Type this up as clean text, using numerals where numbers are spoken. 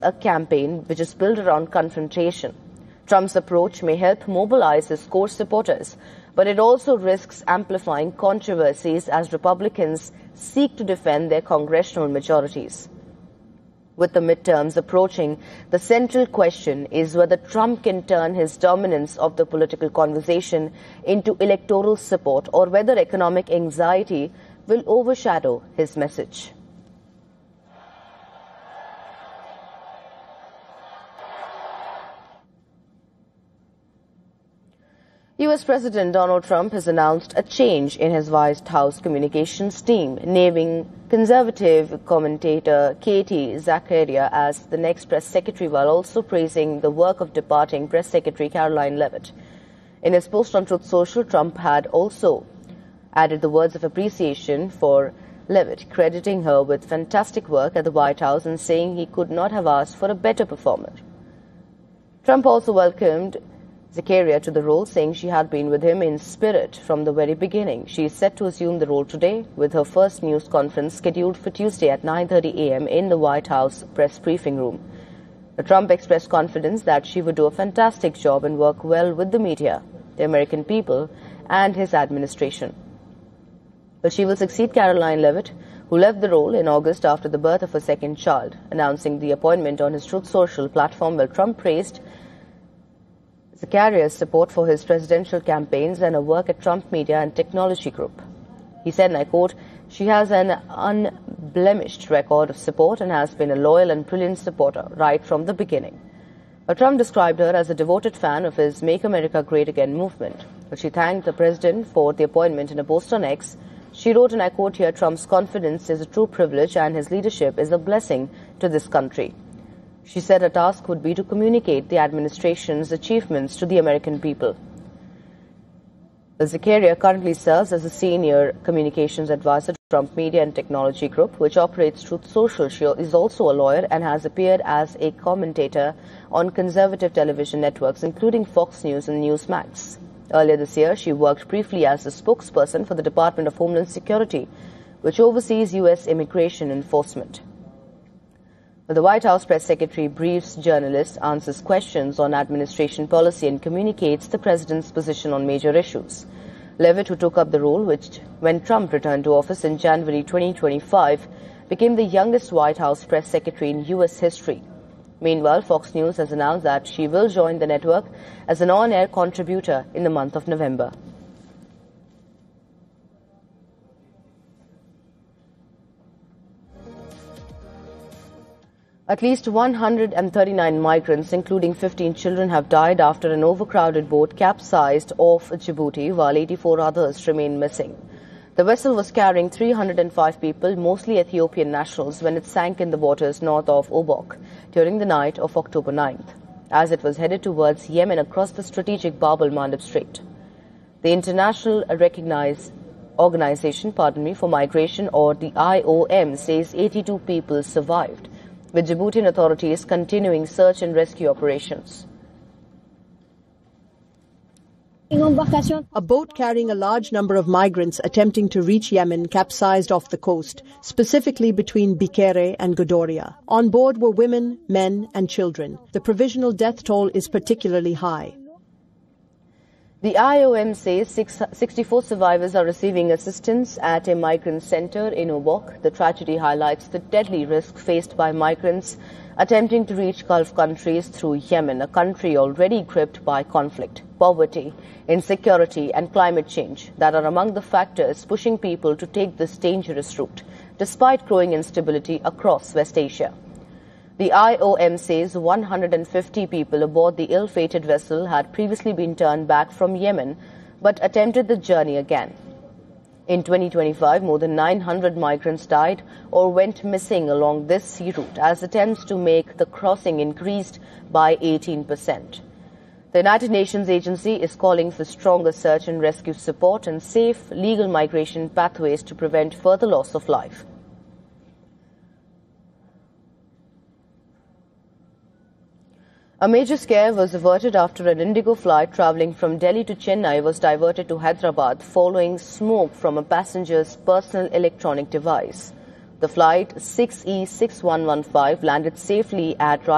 a campaign which is built around confrontation. Trump's approach may help mobilize his core supporters, but it also risks amplifying controversies as Republicans seek to defend their congressional majorities. With the midterms approaching, the central question is whether Trump can turn his dominance of the political conversation into electoral support or whether economic anxiety will overshadow his message. U.S. President Donald Trump has announced a change in his White House communications team, naming conservative commentator Katie Zachariah as the next press secretary, while also praising the work of departing press secretary Karoline Leavitt. In his post on Truth Social, Trump had also added the words of appreciation for Leavitt, crediting her with fantastic work at the White House and saying he could not have asked for a better performer. Trump also welcomed Zachariah to the role, saying she had been with him in spirit from the very beginning. She is set to assume the role today, with her first news conference scheduled for Tuesday at 9:30 a.m. in the White House press briefing room. Trump expressed confidence that she would do a fantastic job and work well with the media, the American people, and his administration. But she will succeed Karoline Leavitt, who left the role in August after the birth of her second child. Announcing the appointment on his Truth Social platform, while Trump praised Zachariah's support for his presidential campaigns and her work at Trump Media and Technology Group. He said, and I quote, "She has an unblemished record of support and has been a loyal and brilliant supporter right from the beginning." But Trump described her as a devoted fan of his Make America Great Again movement. But she thanked the president for the appointment in a post on X. She wrote, and I quote here, "Trump's confidence is a true privilege and his leadership is a blessing to this country." She said her task would be to communicate the administration's achievements to the American people. Zachariah currently serves as a senior communications advisor to Trump Media and Technology Group, which operates Truth Social. She is also a lawyer and has appeared as a commentator on conservative television networks, including Fox News and Newsmax. Earlier this year, she worked briefly as a spokesperson for the Department of Homeland Security, which oversees U.S. immigration enforcement. The White House press secretary briefs journalists, answers questions on administration policy, and communicates the president's position on major issues. Leavitt, who took up the role when Trump returned to office in January 2025, became the youngest White House press secretary in U.S. history. Meanwhile, Fox News has announced that she will join the network as an on-air contributor in the month of November. At least 139 migrants, including 15 children, have died after an overcrowded boat capsized off Djibouti, while 84 others remain missing. The vessel was carrying 305 people, mostly Ethiopian nationals, when it sank in the waters north of Obok during the night of October 9th, as it was headed towards Yemen across the strategic Bab el-Mandeb Strait. The International Recognized Organization for Migration, or the IOM, says 82 people survived, with Djiboutian authorities continuing search and rescue operations. A boat carrying a large number of migrants attempting to reach Yemen capsized off the coast, specifically between Bikere and Godoria. On board were women, men, and children. The provisional death toll is particularly high. The IOM says 64 survivors are receiving assistance at a migrant center in Obok. The tragedy highlights the deadly risk faced by migrants attempting to reach Gulf countries through Yemen, a country already gripped by conflict, poverty, insecurity, and climate change that are among the factors pushing people to take this dangerous route, despite growing instability across West Asia. The IOM says 150 people aboard the ill-fated vessel had previously been turned back from Yemen, but attempted the journey again. In 2025, more than 900 migrants died or went missing along this sea route as attempts to make the crossing increased by 18%. The United Nations agency is calling for stronger search and rescue support and safe legal migration pathways to prevent further loss of life. A major scare was averted after an Indigo flight travelling from Delhi to Chennai was diverted to Hyderabad following smoke from a passenger's personal electronic device. The flight 6E6115 landed safely at